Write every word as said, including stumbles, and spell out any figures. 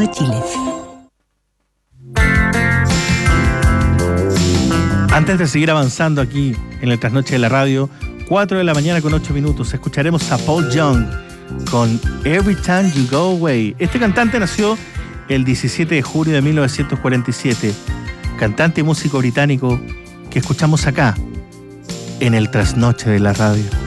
de Chile. Antes de seguir avanzando aquí en el Trasnoche de la Radio, cuatro de la mañana con ocho minutos, escucharemos a Paul Young con Every Time You Go Away. Este cantante nació el diecisiete de julio de mil novecientos cuarenta y siete, cantante y músico británico que escuchamos acá en el Trasnoche de la Radio.